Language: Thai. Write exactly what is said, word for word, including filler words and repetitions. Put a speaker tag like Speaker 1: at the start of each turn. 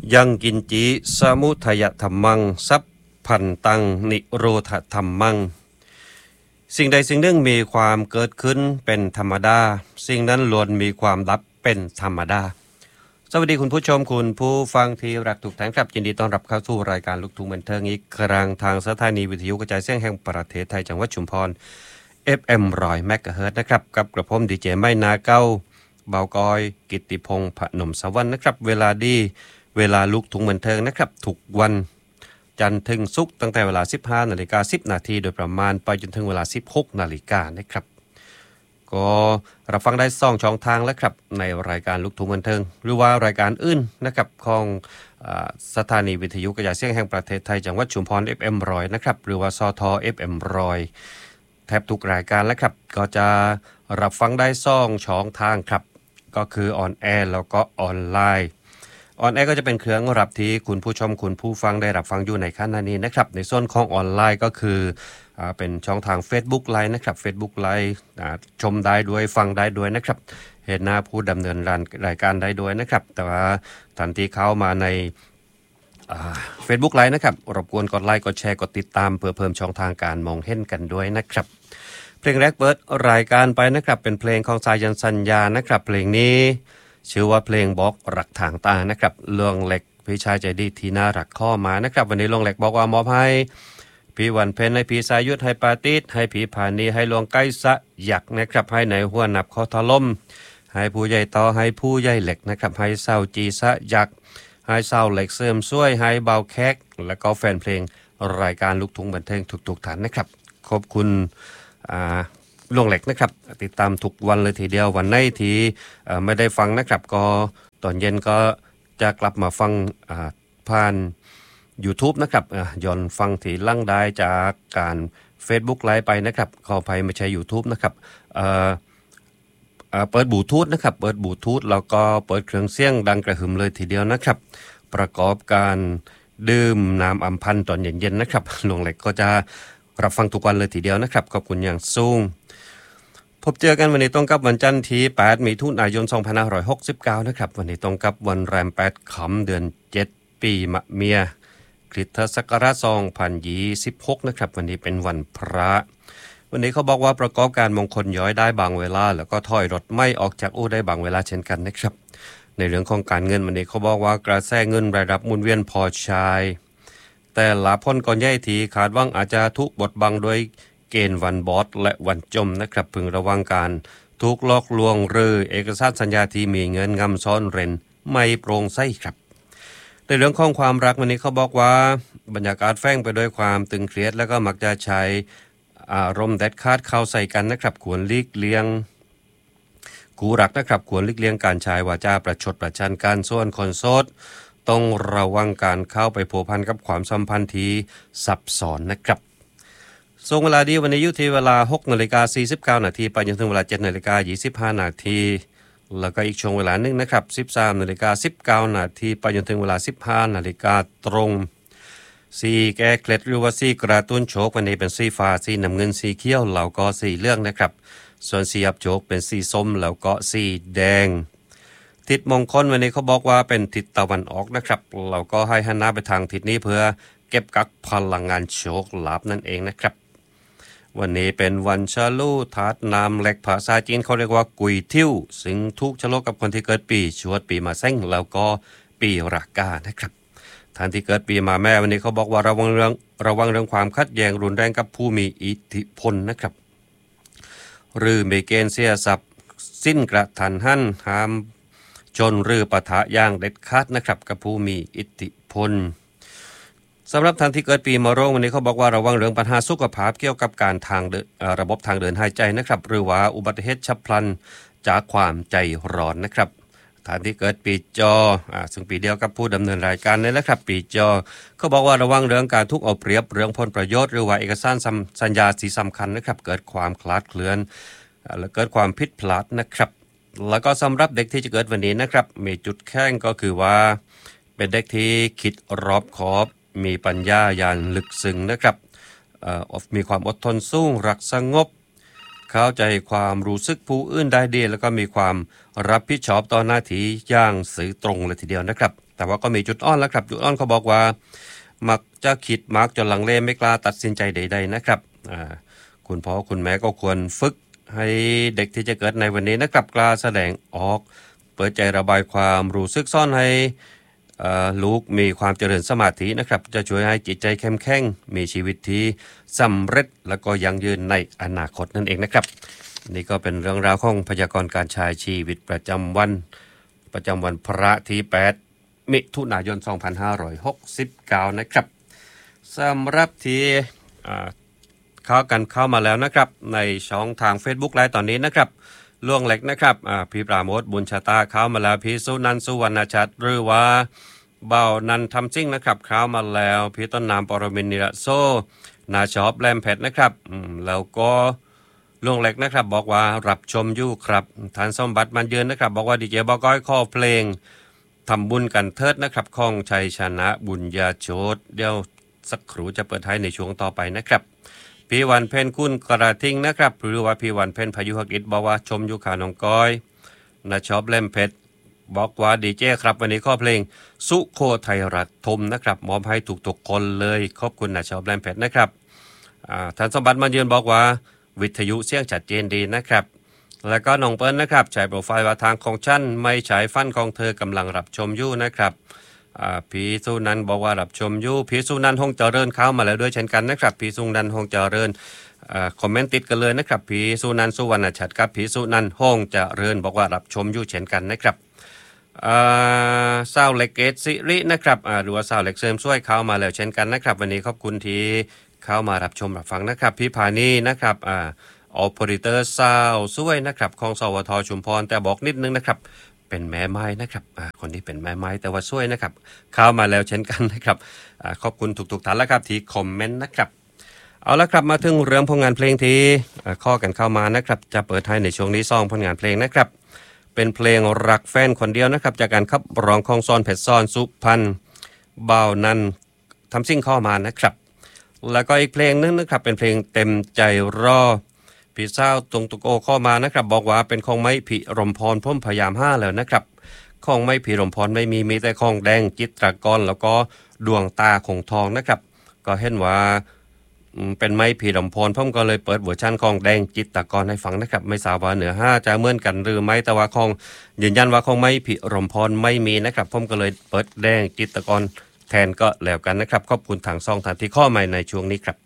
Speaker 1: ยังกินจีสมุทัยธรรมังสัพพันตังนิโรธธรรมังสิ่งใดสิ่งหนึ่งมีความเกิดขึ้นเป็นธรรมดาสิ่งนั้นล้วนมีความดับเป็นธรรมดาสวัสดีคุณผู้ชมคุณผู้ฟังที่รักทุกท่านครับยินดีต้อนรับเข้าสู่รายการลูกทุ่งบันเทิงอีกครั้งทางสถานีวิทยุกระจายเสียงแห่งประเทศไทยจังหวัดชุมพร เอฟ เอ็ม หนึ่งร้อยเมกะเฮิรตซ์นะครับกับกระผมดีเจไม่นาเก้าเบากอยกิตติพงษ์พนมสวรรค์นะครับเวลาดีเวลาลูกทุ่งบันเทิงนะครับทุกวันจันทร์ถึงศุกร์ตั้งแต่เวลา สิบห้านาฬิกาสิบนาทีโดยประมาณไปจนถึงเวลา สิบหกนาฬิกานะครับก็รับฟังได้สองช่องทางแล้วครับในรายการลูกทุ่งบันเทิงหรือว่ารายการอื่นนะครับของสถานีวิทยุกระจายเสียงแห่งประเทศไทยจังหวัดชุมพร เอฟ เอ็ม หนึ่งร้อยนะครับหรือว่าสท เอฟ เอ็ม หนึ่งร้อยแทบทุกรายการแล้วครับก็จะรับฟังได้สองช่องทางครับก็คือออนแอร์แล้วก็ออนไลน์ออนแอร์ก็จะเป็นเครื่องรับที่คุณผู้ชมคุณผู้ฟังได้รับฟังอยู่ในขณะนี้นะครับในส่วนของออนไลน์ก็คืออ่าเป็นช่องทาง Facebook Live นะครับ Facebook Live อ่าชมได้ด้วยฟังได้ด้วยนะครับเห็นหน้าผู้ดำเนินรายการได้ด้วยนะครับแต่ว่าทันทีเข้ามาในเฟซบุ๊กไลฟ์นะครับรบกวนกดไลค์กดแชร์กดติดตามเพื่อเพิ่มช่องทางการมองเห็นกันด้วยนะครับเพลงแรกเปิดรายการไปนะครับเป็นเพลงของสายันสัญญานะครับเพลงนี้ชื่อว่าเพลงบอกรักทางตานะครับลวงเหล็กพี่ชายใจดีที่น่ารักข้อมานะครับวันนี้ลวงเหล็กบอกว่ามอบให้พี่วันเพ็ญให้พี่สายุทธให้ปาติดให้พี่ผานีให้ลวงใกล้สะหยักนะครับให้ในหัวหนับคอทะล่มให้ผู้ใหญ่ต่อให้ผู้ใหญ่เหล็กนะครับให้เศร้าจีสะหยักให้เศร้าเหล็กเสริมช่วยให้เบาแคกและก็แฟนเพลงรายการลูกทุ่งบันเทิงทุกๆท่านนะครับขอบคุณลวงเหล็กนะครับติดตามทุกวันเลยทีเดียววันไหนที่ไม่ได้ฟังนะครับก็ตอนเย็นก็จะกลับมาฟังผ่าน YouTube นะครับย้อนฟังที่ลังได้จากการ Facebook ไลฟ์ไปนะครับขออภัยไม่ใช่ YouTube นะครับเอ่อเปิดบลูทูธนะครับเปิดบลูทูธแล้วก็เปิดเครื่องเสียงดังกระหึ่มเลยทีเดียวนะครับประกอบการดื่มน้ำอัมพันธ์ตอนเย็นๆนะครับลวงเหล็กก็จะรับฟังทุกวันเลยทีเดียวนะครับขอบคุณอย่างสูงพบเจอกันวันนี้ตรงกับวันจันทร์ที่แปดมิถุนายนสองพันห้าร้อยหกสิบเก้านะครับวันนี้ตรงกับวันแรมแปดค่ำเดือนเจ็ดปีมะเมียคริสตศักราชสองพันยี่สิบหกนะครับวันนี้เป็นวันพระวันนี้เขาบอกว่าประกอบการมงคลย้อยได้บางเวลาแล้วก็ถอยรถไม่ออกจากอู่ได้บางเวลาเช่นกันนะครับในเรื่องของการเงินวันนี้เขาบอกว่ากระแสเงินรายรับหมุนเวียนพอใช้แต่ละพ้นก่อนใหญ่ทีขาดว่างอาจจะทุกบทบังโดยเกณฑ์วันบอสและวันจมนะครับพึงระวังการถูกลอกลวงหรือเอกสารสัญญาที่มีเงินงำซ้อนเร้นไม่โปร่งใสครับในเรื่องของความรักวันนี้เขาบอกว่าบรรยากาศแฝงไปด้วยความตึงเครียดแล้วก็มักจะใช้อารมณ์แดดคาดเข้าใส่กันนะครับควรหลีกเลี่ยงคู่รักนะครับควรหลีกเลี่ยงการใช้วาจาประชดประชันกันส่วนคนโสดต้องระวังการเข้าไปผัวพันกับความสัมพันธ์ที่ซับซ้อนนะครับส่งเวลาดีวันนี้อยู่ที่เวลา หกนาฬิกาสี่สิบเก้านาทีไปจนถึงเวลา เจ็ดนาฬิกายี่สิบห้านาทีแล้วก็อีกช่วงเวลานึงนะครับ สิบสามนาฬิกาสิบเก้านาทีไปจนถึงเวลา สิบห้านาฬิกาตรงสีแก้เคล็ดหรือว่าสีกระตุ้นโชควันนี้เป็นสีฟ้าสีน้ำเงินสีเขียวแล้วก็สีเหลืองนะครับส่วนสีอับโชคเป็นสีส้มแล้วก็สีแดงทิศมงคลวันนี้เขาบอกว่าเป็นทิศตะวันออกนะครับเราก็ให้หันหน้าไปทางทิศนี้เพื่อเก็บกักพลังงานโชคลาภนั่นเองนะครับวันนี้เป็นวันฉลูธาตุน้ำเหล็กภาษาจีนเขาเรียกว่ากุยทิ่วซึ่งทุกฉลกกับคนที่เกิดปีชวดปีมาเส้งแล้วก็ปีรากานะครับท่านที่เกิดปีมาแม่วันนี้เขาบอกว่าระวังเรื่องระวังเรื่องความขัดแย้งรุนแรงกับผู้มีอิทธิพลนะครับหรือมีเกณฑ์เสียทรัพย์สิ้นกระทันหันห้ามจนหรือปะทะอย่างเด็ดขาดนะครับกับผู้มีอิทธิพลสำหรับท่านที่เกิดปีมะโรงวันนี้เขาบอกว่าระวังเรื่องปัญหาสุขภาพเกี่ยวกับการทางระบบทางเดินหายใจนะครับหรือว่าอุบัติเหตุฉับพลันจากความใจร้อนนะครับท่านที่เกิดปีจออ่าซึ่งปีเดียวกับผู้ดำเนินรายการนี่แหละครับปีจอเขาบอกว่าระวังเรื่องการทุกข์เอาเปรียบเรื่องผลประโยชน์หรือว่าเอกสารสัญญาสีสำคัญนะครับเกิดความคลาดเคลื่อนและเกิดความผิดพลาดนะครับแล้วก็สำหรับเด็กที่จะเกิดวันนี้นะครับมีจุดแข็งก็คือว่าเป็นเด็กที่คิดรอบคอบมีปัญญาอย่างลึกซึ้งนะครับมีความอดทนสู้รักสงบเข้าใจความรู้สึกผู้อื่นได้ดีแล้วก็มีความรับผิดชอบต่อหน้าที่อย่างสื่อตรงเลยทีเดียวนะครับแต่ว่าก็มีจุดอ่อนแล้วครับจุดอ่อนเขาบอกว่ามักจะคิดมักจนลังเลไม่กล้าตัดสินใจใดๆนะครับอ่าคุณพ่อคุณแม่ก็ควรฝึกให้เด็กที่จะเกิดในวันนี้นะครับกล้าแสดงออกเปิดใจระบายความรู้สึกซ่อนให้ลูกมีความเจริญสมาธินะครับจะช่วยให้จิตใจเข้มแข็งมีชีวิตที่สำเร็จและก็ยั่งยืนในอนาคตนั่นเองนะครับนี่ก็เป็นเรื่องราวของพยากรณ์การใช้ชีวิตประจำวันประจำวันพระที่แปดมิถุนายนสองพันห้าร้อยหกสิบเก้านะครับสำหรับที่เข้ากันเข้ามาแล้วนะครับในช่องทาง Facebook ไลฟ์ตอนนี้นะครับล่วงเล็กนะครับพี่ปราโมทบุญชะตาเข้ามาแล้วพี่สุนันท์สุวรรณชัดหรือว่าเบานันทำซิ่งนะครับเข้ามาแล้วพี่ต้นน้ำปรมินทร์นิรโซนาชอบแลมเพชรนะครับแล้วก็ล่วงเล็กนะครับบอกว่ารับชมอยู่ครับท่านสมบัติมันยืนนะครับบอกว่าดีเจบอกก้อยข้อเพลงทำบุญกันเทิดนะครับของชัยชนะบุญญาโชตเดี๋ยวสักครู่จะเปิดให้ในช่วงต่อไปนะครับพี่วันเพ็ญคุณกระทิงนะครับหรือว่าพี่วันเพ็ญพายุหกิจบอกว่าชมอยู่ข่าวน้องก้อยนาชอบเล่มเพชรบอกว่าดีเจครับวันนี้ข้อเพลงสุโขทัยรัฐทมนะครับมอบให้ทุกๆคนเลยขอบคุณนาชอบเล่มเพชรนะครับท่านสมบัติมาเยือนบอกว่าวิทยุเสียงชัดเจนดีนะครับแล้วก็น้องเปิ้ลนะครับใช้โปรไฟล์ว่าทางของฉันไม่ใช้ฟันของเธอกำลังรับชมอยู่นะครับพี่สุนันท์บอกว่ารับชมอยู่พี่สุนันท์ฮงเจริญเข้ามาแล้วด้วยเช่นกันนะครับพี่สุนันท์ฮงเจริญคอมเมนต์ติดกันเลยนะครับพี่สุนันท์สุวรรณชัดกับพี่สุนันท์ฮงเจริญบอกว่ารับชมอยู่เช่นกันนะครับสาวเล็กเกตซิรินะครับหรือว่าสาวเล็กเสริมช่วยเข้ามาแล้วเช่นกันนะครับวันนี้ขอบคุณที่เข้ามารับชมรับฟังนะครับพี่พานีนะครับออเปอเรเตอร์สาวช่วยนะครับของสวทชุมพรแต่บอกนิดนึงนะครับเป็นแม่ไม้นะครับคนที่เป็นแม่ไม้แต่ว่าช่วยนะครับเข้ามาแล้วเช่นกันนะครับขอบคุณทุกๆท่านแล้วครับที่คอมเมนต์นะครับเอาละครับมาถึงเรื่องผลงานเพลงที่ข้อกันเข้ามานะครับจะเปิดให้ในช่วงนี้ซองผลงานเพลงนะครับเป็นเพลงรักแฟนคนเดียวนะครับจากการขับร้องของซอนเพชรซอนสุพรรณเบานันทำซิ่งเข้ามานะครับแล้วก็อีกเพลงนึงนะครับเป็นเพลงเต็มใจรอพี่สาวตรงตุกโอเข้ามานะครับบอกว่าเป็นของไม้พิรมพรพุ่มพยายามห้าแล้วนะครับของไม้พิรมพรไม่มีมีแต่ของแดงจิตรกรแล้วก็ดวงตาของทองนะครับก็เห็นว่าเป็นไม้พิรมพรพุ่มก็เลยเปิดเวอร์ชันของแดงจิตรกรให้ฟังนะครับไม่ทราบว่าเหนือห้าจะเหมือนกันหรือไม่แต่ว่าของยืนยันว่าของไม้พิรมพรไม่มีนะครับพุ่มก็เลยเปิดแดงจิตรกรแทนก็แล้วกันนะครับขอบคุณทางซองทานที่ข้อใหม่ในช่วงนี้ครับ